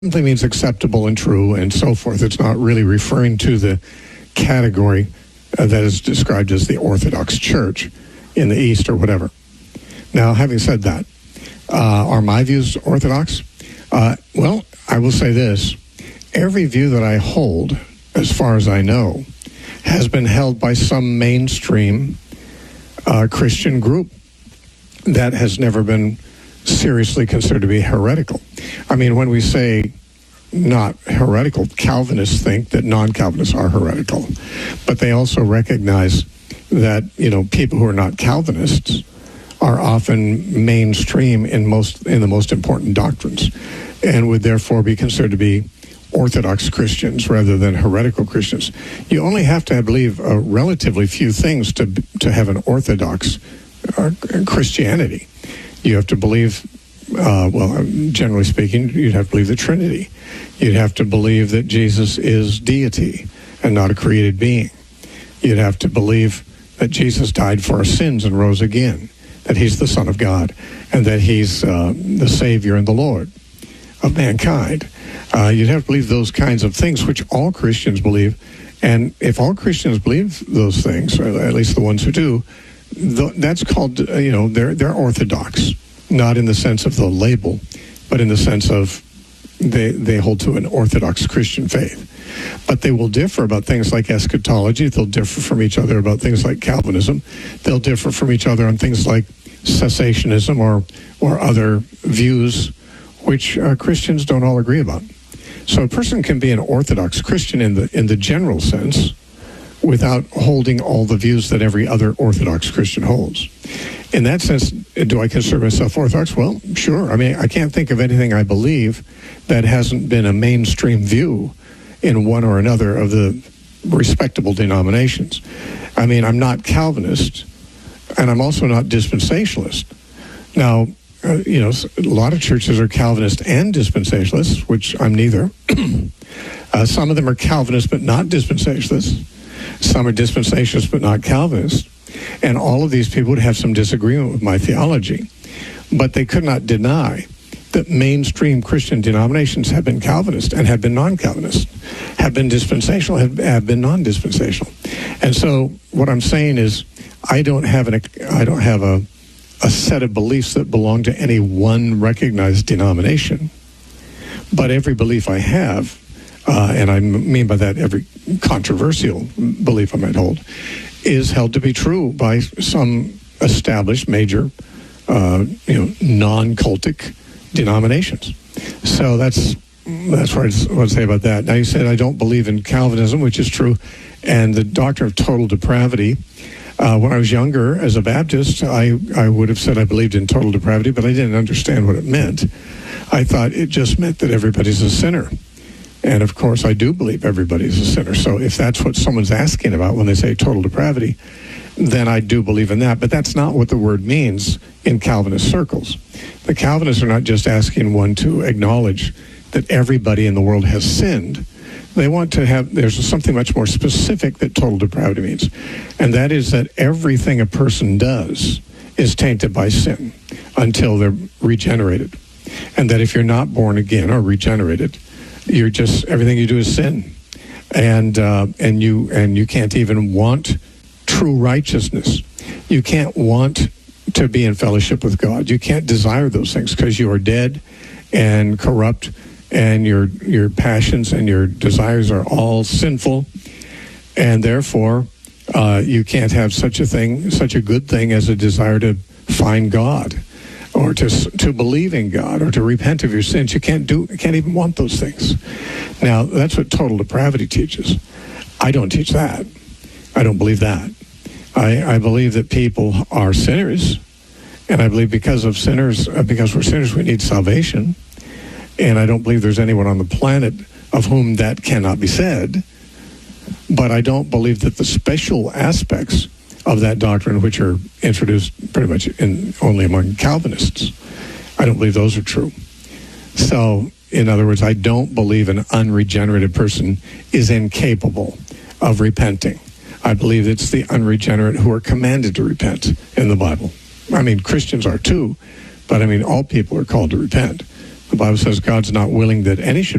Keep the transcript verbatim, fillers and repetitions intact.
simply means acceptable and true and so forth. It's not really referring to the category uh, that is described as the Orthodox Church in the East or whatever. Now, having said that, uh, are my views orthodox? Uh, well, I will say this. Every view that I hold, as far as I know, has been held by some mainstream uh, Christian group that has never been seriously considered to be heretical. I mean, when we say not heretical, Calvinists think that non-Calvinists are heretical, but they also recognize that, you know, people who are not Calvinists are often mainstream in most in the most important doctrines, and would therefore be considered to be Orthodox Christians rather than heretical Christians. You only have to, I believe, a relatively few things to to have an Orthodox uh, Christianity. You have to believe, uh, well, generally speaking, you'd have to believe the Trinity. You'd have to believe that Jesus is deity and not a created being. You'd have to believe that Jesus died for our sins and rose again, that he's the Son of God, and that he's uh, the Savior and the Lord of mankind. Uh, you'd have to believe those kinds of things, which all Christians believe. And if all Christians believe those things, or at least the ones who do, th- that's called, uh, you know, they're they're Orthodox, not in the sense of the label, but in the sense of they they hold to an Orthodox Christian faith. But they will differ about things like eschatology. They'll differ from each other about things like Calvinism. They'll differ from each other on things like cessationism or or other views which uh, Christians don't all agree about. So a person can be an Orthodox Christian in the in the general sense without holding all the views that every other Orthodox Christian holds. In that sense, do I consider myself Orthodox? Well, sure. I mean, I can't think of anything I believe that hasn't been a mainstream view in one or another of the respectable denominations. I mean, I'm not Calvinist, and I'm also not dispensationalist. Now, uh, you know, a lot of churches are Calvinist and dispensationalists, which I'm neither. uh, some of them are Calvinist but not dispensationalists. Some are dispensationalists but not Calvinists. And all of these people would have some disagreement with my theology. But they could not deny that mainstream Christian denominations have been Calvinist and have been non-Calvinist, have been dispensational, have, have been non-dispensational. And so what I'm saying is I don't have an I don't have a, a set of beliefs that belong to any one recognized denomination. But every belief I have, uh, and I mean by that every controversial belief I might hold, is held to be true by some established major, uh, you know, non-cultic denominations. So that's that's what I want to say about that. Now, you said I don't believe in Calvinism, which is true, and the doctrine of total depravity. Uh, when I was younger, as a Baptist, I, I would have said I believed in total depravity, but I didn't understand what it meant. I thought it just meant that everybody's a sinner. And, of course, I do believe everybody's a sinner. So if that's what someone's asking about when they say total depravity, then I do believe in that. But that's not what the word means in Calvinist circles. The Calvinists are not just asking one to acknowledge that everybody in the world has sinned. They want to have, there's something much more specific that total depravity means. And that is that everything a person does is tainted by sin until they're regenerated. And that if you're not born again or regenerated, you're just, everything you do is sin. And uh, and you and you can't even want true righteousness. You can't want to be in fellowship with God. You can't desire those things because you are dead and corrupt, and your your passions and your desires are all sinful, and therefore uh, you can't have such a thing, such a good thing as a desire to find God, or to to believe in God, or to repent of your sins. You can't do, can't even want those things. Now, that's what total depravity teaches. I don't teach that. I don't believe that. I, I believe that people are sinners, and I believe because of sinners, because we're sinners, we need salvation. And I don't believe there's anyone on the planet of whom that cannot be said. But I don't believe that the special aspects of that doctrine, which are introduced pretty much in only among Calvinists, I don't believe those are true. So, in other words, I don't believe an unregenerated person is incapable of repenting. I believe it's the unregenerate who are commanded to repent in the Bible. I mean, Christians are too, but I mean, all people are called to repent. The Bible says God's not willing that any should